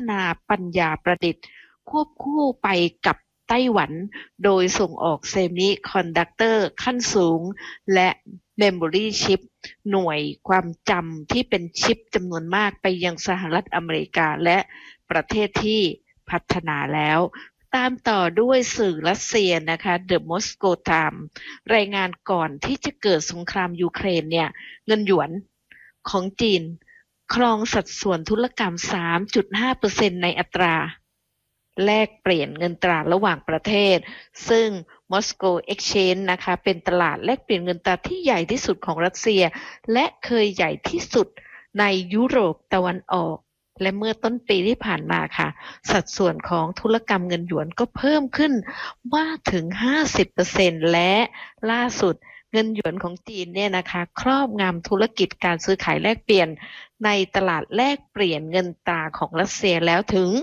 นาปัญญาประดิษฐ์ควบคู่ไปกับไต้หวันโดยส่งออกเซมิคอนดักเตอร์ขั้นสูงและเมมโมรีชิปหน่วยความจำที่เป็นชิปจำนวนมากไปยังสหรัฐอเมริกาและประเทศที่พัฒนาแล้วตามต่อด้วยสื่อรัสเซียนะคะ The Moscow Times รายงานก่อนที่จะเกิดสงครามยูเครนเนี่ยเงินหยวนของจีนครองสัดส่วนธุรกรรม 3.5% ในอัตราแลกเปลี่ยนเงินตราระหว่างประเทศซึ่ง Moscow Exchange นะคะเป็นตลาดแลกเปลี่ยนเงินตราที่ใหญ่ที่สุดของรัสเซียและเคยใหญ่ที่สุดในยุโรปตะวันออกและเมื่อต้นปีที่ผ่านมาค่ะสัดส่วนของธุรกรรมเงินหยวนก็เพิ่มขึ้นมากถึง 50% และล่าสุดเงินหยวนของจีนเนี่ยนะคะครอบงำธุรกิจการซื้อขายแลกเปลี่ยนในตลาดแลกเปลี่ยนเงินตราของรัสเซียแล้วถึง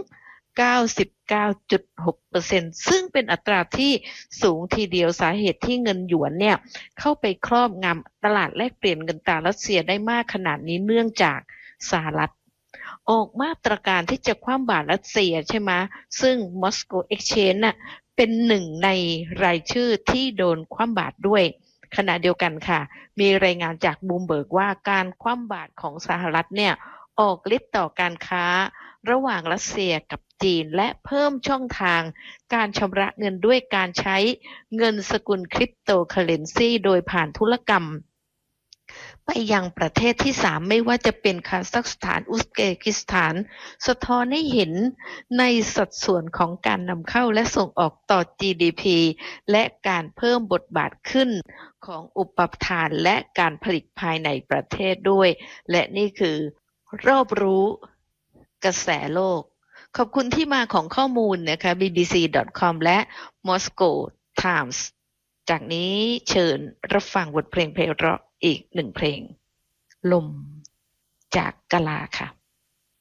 99.6% ซึ่งเป็นอัตราที่สูงทีเดียวสาเหตุที่เงินหยวนเนี่ยเข้าไปครอบงำตลาดแลกเปลี่ยนเงินตรารัสเซียได้มากขนาดนี้เนื่องจากสหรัฐออกมาตรการที่จะคว่ำบาตรรัสเซียใช่ไหมซึ่ง Moscow Exchange น่ะเป็นหนึ่งในรายชื่อที่โดนคว่ำบาตรด้วยขณะเดียวกันค่ะมีรายงานจากบูมเบิร์กว่าการคว่ำบาตรของสหรัฐเนี่ยออกฤทธิ์ต่อการค้าระหว่างรัสเซียกับจีนและเพิ่มช่องทางการชำระเงินด้วยการใช้เงินสกุลคริปโตเคอเรนซีโดยผ่านธุรกรรมไปยังประเทศที่3ไม่ว่าจะเป็นคาซัคสถานอุซเบกิสถานสะท้อนให้เห็นในสัดส่วนของการนำเข้าและส่งออกต่อ GDP และการเพิ่มบทบาทขึ้นของอุปทานและการผลิตภายในประเทศด้วยและนี่คือรอบรู้กระแสโลกขอบคุณที่มาของข้อมูลนะคะ bbc.com และ Moscow Times จากนี้เชิญรับฟังบทเพลงไพเราะอีกหนึ่งเพลงลมจากกะลาค่ะ